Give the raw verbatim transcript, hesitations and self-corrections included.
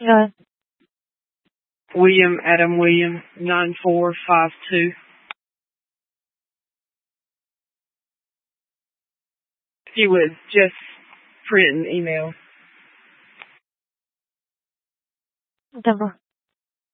Rồi. William Adam William nine four five two. If you would just print an email. Dạ vâng.